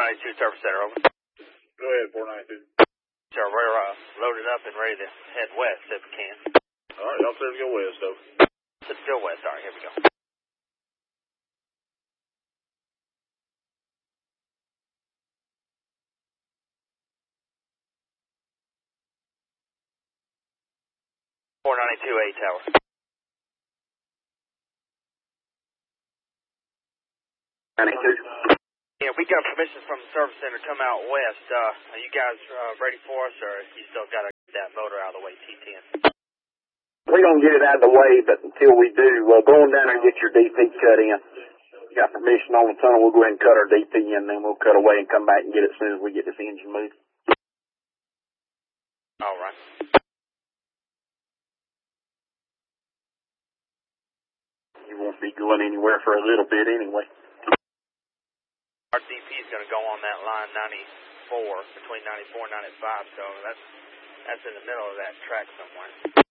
492 Service Center, over. Go ahead, 492. Sir, we're loaded up and ready to head west if we can. All right, y'all clear to go west, though. Let's go west. All right, here we go. .492 A Tower. 92. Yeah, we got permission from the service center to come out west. Are you guys ready for us, or you still got to get that motor out of the way, T10? We're going to get it out of the way, but until we do, go on down there and get your DP cut in. You got permission on the tunnel, we'll go ahead and cut our DP in, then we'll cut away and come back and get it as soon as we get this engine moved. All right. You won't be going anywhere for a little bit anyway. Our DP is going to go on that line 94, between 94 and 95, so that's in the middle of that track somewhere.